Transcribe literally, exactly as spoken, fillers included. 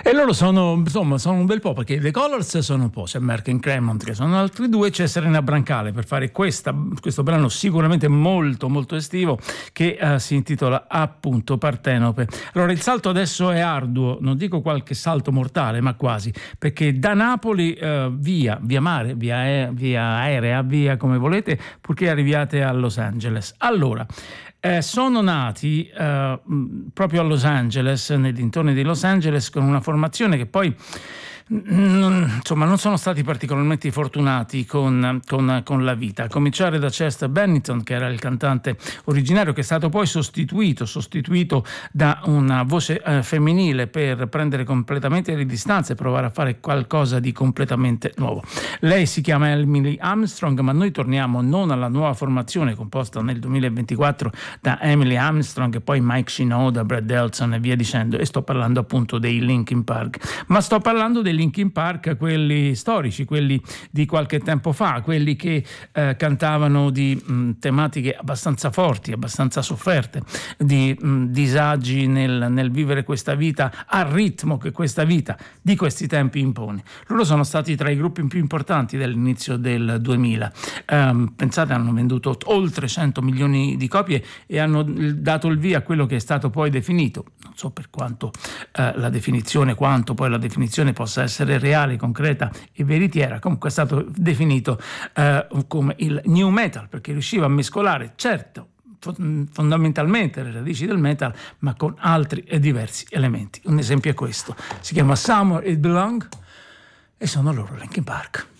E loro sono, insomma, sono un bel po', perché The Colors sono un po', c'è Merck and Cremont che sono altri due, c'è Serena Brancale per fare questa, questo brano sicuramente molto molto estivo che uh, si intitola appunto Partenope. Allora il salto adesso è arduo, non dico qualche salto mortale, ma quasi, perché da Napoli uh, via, via mare, via, ae- via aerea, via come volete, purché arriviate a Los Angeles. Allora, Eh, sono nati eh, proprio a Los Angeles, nei dintorni di Los Angeles, con una formazione che poi non, insomma, non sono stati particolarmente fortunati con, con, con la vita, a cominciare da Chester Bennington, che era il cantante originario, che è stato poi sostituito sostituito da una voce eh, femminile per prendere completamente le distanze e provare a fare qualcosa di completamente nuovo. Lei si chiama Emily Armstrong, ma noi torniamo non alla nuova formazione composta nel duemilaventiquattro da Emily Armstrong e poi Mike Shinoda, Brad Delson e via dicendo, e sto parlando appunto dei Linkin Park, ma sto parlando dei Linkin Park, quelli storici, quelli di qualche tempo fa, quelli che eh, cantavano di mh, tematiche abbastanza forti, abbastanza sofferte, di mh, disagi nel, nel vivere questa vita al ritmo che questa vita di questi tempi impone. Loro sono stati tra i gruppi più importanti dell'inizio del duemila. Um, pensate, hanno venduto oltre cento milioni di copie e hanno dato il via a quello che è stato poi definito, non so per quanto eh, la definizione, quanto poi la definizione possa essere reale, concreta e veritiera, comunque è stato definito eh, come il new metal, perché riusciva a mescolare, certo, fondamentalmente le radici del metal, ma con altri e diversi elementi. Un esempio è questo, si chiama Somewhere It Belong e sono loro Linkin Park.